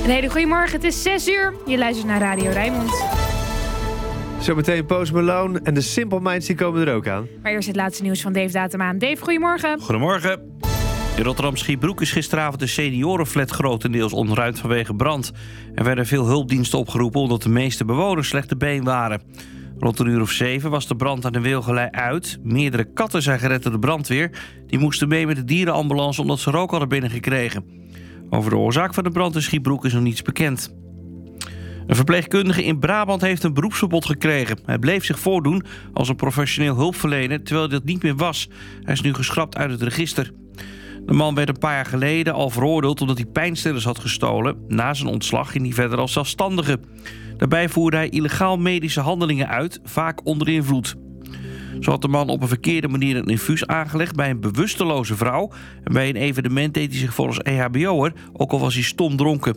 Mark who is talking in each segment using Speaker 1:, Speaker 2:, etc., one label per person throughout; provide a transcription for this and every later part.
Speaker 1: Een hele goede morgen, het is 6 uur. Je luistert naar Radio Rijnmond.
Speaker 2: Zometeen Post Malone en de Simple Minds die komen er ook aan.
Speaker 1: Maar eerst het laatste nieuws van Dave Datemaan. Dave, goedemorgen.
Speaker 3: Goedemorgen. In Rotterdam-Schiebroek is gisteravond de seniorenflat grotendeels ontruimd vanwege brand. Er werden veel hulpdiensten opgeroepen omdat de meeste bewoners slecht te been waren. Rond een uur of 7 was de brand aan de Wilgelei uit. Meerdere katten zijn gered door de brandweer. Die moesten mee met de dierenambulance omdat ze rook hadden binnengekregen. Over de oorzaak van de brand in Schiebroek is nog niets bekend. Een verpleegkundige in Brabant heeft een beroepsverbod gekregen. Hij bleef zich voordoen als een professioneel hulpverlener, terwijl hij dat niet meer was. Hij is nu geschrapt uit het register. De man werd een paar jaar geleden al veroordeeld omdat hij pijnstillers had gestolen. Na zijn ontslag ging hij verder als zelfstandige. Daarbij voerde hij illegaal medische handelingen uit, vaak onder invloed. Zo had de man op een verkeerde manier een infuus aangelegd bij een bewusteloze vrouw. En bij een evenement deed hij zich volgens EHBO'er, ook al was hij stom dronken.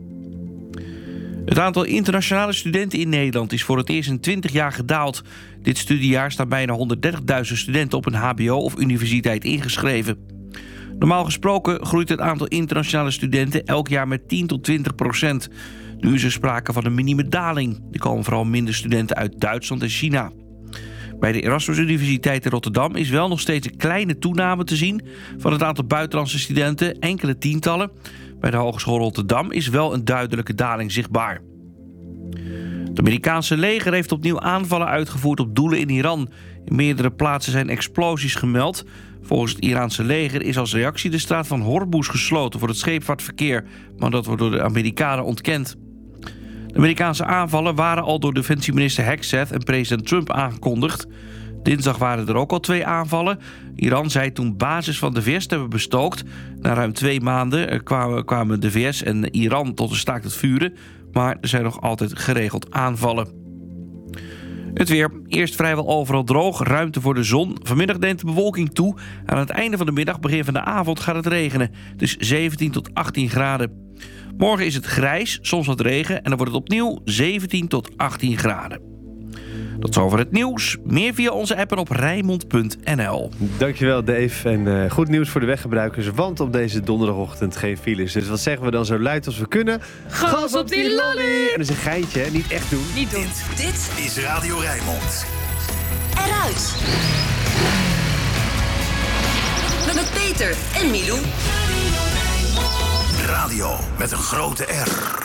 Speaker 3: Het aantal internationale studenten in Nederland is voor het eerst in 20 jaar gedaald. Dit studiejaar staan bijna 130.000 studenten op een hbo of universiteit ingeschreven. Normaal gesproken groeit het aantal internationale studenten elk jaar met 10 tot 20%. Nu is er sprake van een minieme daling. Er komen vooral minder studenten uit Duitsland en China. Bij de Erasmus Universiteit in Rotterdam is wel nog steeds een kleine toename te zien van het aantal buitenlandse studenten, enkele tientallen. Bij de Hogeschool Rotterdam is wel een duidelijke daling zichtbaar. Het Amerikaanse leger heeft opnieuw aanvallen uitgevoerd op doelen in Iran. In meerdere plaatsen zijn explosies gemeld. Volgens het Iraanse leger is als reactie de straat van Hormuz gesloten voor het scheepvaartverkeer, maar dat wordt door de Amerikanen ontkend. De Amerikaanse aanvallen waren al door defensieminister Hegseth en president Trump aangekondigd. Dinsdag waren er ook al 2 aanvallen. Iran zei toen basis van de VS te hebben bestookt. Na ruim 2 maanden kwamen de VS en Iran tot een staakt het vuren. Maar er zijn nog altijd geregeld aanvallen. Het weer. Eerst vrijwel overal droog, ruimte voor de zon. Vanmiddag neemt de bewolking toe. Aan het einde van de middag, begin van de avond, gaat het regenen. Dus 17 tot 18 graden. Morgen is het grijs, soms wat regen en dan wordt het opnieuw 17 tot 18 graden. Tot zover het nieuws. Meer via onze app en op Rijnmond.nl.
Speaker 2: Dankjewel Dave. En goed nieuws voor de weggebruikers, want op deze donderdagochtend geen files. Dus wat zeggen we dan zo luid als we kunnen?
Speaker 1: Gas op die lolly!
Speaker 2: En dat is een geintje, hè? Niet echt doen.
Speaker 1: Niet doen.
Speaker 4: Dit is Radio Rijnmond. Eruit. Met Peter en Milou. Radio met een grote R.